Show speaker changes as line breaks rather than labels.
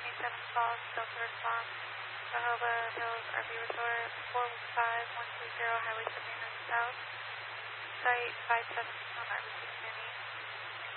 777 calls, Delta response, Jojoba Hills RV Resort, 45120, Highway 79 South, Site 57 on RV